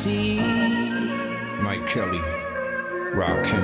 see. Mike Kelly, Rakim,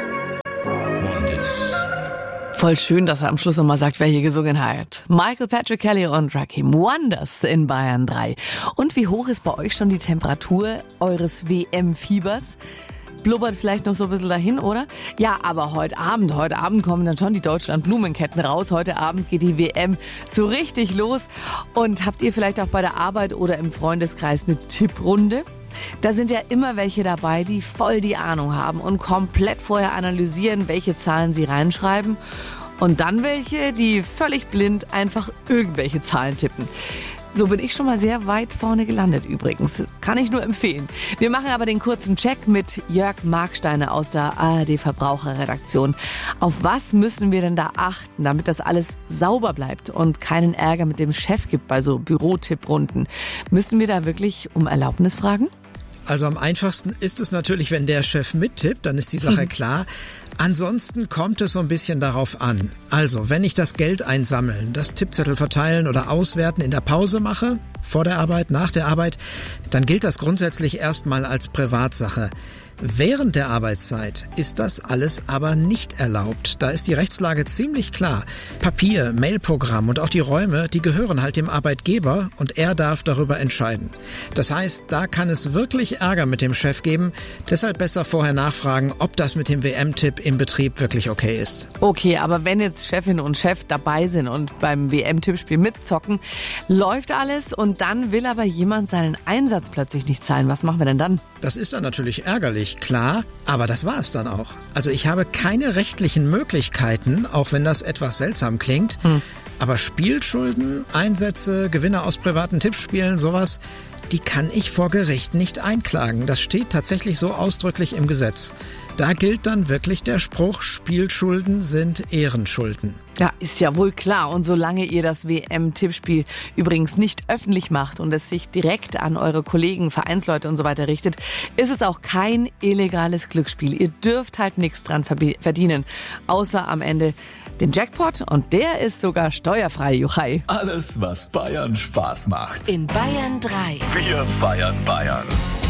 Wonders. Voll schön, dass er am Schluss nochmal sagt, wer hier gesungen hat. Michael Patrick Kelly und Rakim, Wonders in Bayern 3. Und wie hoch ist bei euch schon die Temperatur eures WM-Fiebers? Blubbert vielleicht noch so ein bisschen dahin, oder? Ja, aber heute Abend kommen dann schon die Deutschland-Blumenketten raus. Heute Abend geht die WM so richtig los. Und habt ihr vielleicht auch bei der Arbeit oder im Freundeskreis eine Tipprunde? Da sind ja immer welche dabei, die voll die Ahnung haben und komplett vorher analysieren, welche Zahlen sie reinschreiben. Und dann welche, die völlig blind einfach irgendwelche Zahlen tippen. So bin ich schon mal sehr weit vorne gelandet übrigens. Kann ich nur empfehlen. Wir machen aber den kurzen Check mit Jörg Marksteiner aus der ARD Verbraucherredaktion. Auf was müssen wir denn da achten, damit das alles sauber bleibt und keinen Ärger mit dem Chef gibt bei so Bürotippprunden? Müssen wir da wirklich um Erlaubnis fragen? Also am einfachsten ist es natürlich, wenn der Chef mittippt, dann ist die Sache klar. Ansonsten kommt es so ein bisschen darauf an. Also, wenn ich das Geld einsammeln, das Tippzettel verteilen oder auswerten in der Pause mache, vor der Arbeit, nach der Arbeit, dann gilt das grundsätzlich erstmal als Privatsache. Während der Arbeitszeit ist das alles aber nicht erlaubt. Da ist die Rechtslage ziemlich klar. Papier, Mailprogramm und auch die Räume, die gehören halt dem Arbeitgeber und er darf darüber entscheiden. Das heißt, da kann es wirklich Ärger mit dem Chef geben. Deshalb besser vorher nachfragen, ob das mit dem WM-Tipp im Betrieb wirklich okay ist. Okay, aber wenn jetzt Chefin und Chef dabei sind und beim WM-Tippspiel mitzocken, läuft alles und dann will aber jemand seinen Einsatz plötzlich nicht zahlen. Was machen wir denn dann? Das ist dann natürlich ärgerlich, klar, aber das war es dann auch. Also ich habe keine rechtlichen Möglichkeiten, auch wenn das etwas seltsam klingt, aber Spielschulden, Einsätze, Gewinne aus privaten Tippspielen, sowas, die kann ich vor Gericht nicht einklagen. Das steht tatsächlich so ausdrücklich im Gesetz. Da gilt dann wirklich der Spruch, Spielschulden sind Ehrenschulden. Ja, ist ja wohl klar. Und solange ihr das WM-Tippspiel übrigens nicht öffentlich macht und es sich direkt an eure Kollegen, Vereinsleute und so weiter richtet, ist es auch kein illegales Glücksspiel. Ihr dürft halt nichts dran verdienen, außer am Ende den Jackpot. Und der ist sogar steuerfrei, Juchai. Alles, was Bayern Spaß macht. In Bayern 3. Wir feiern Bayern.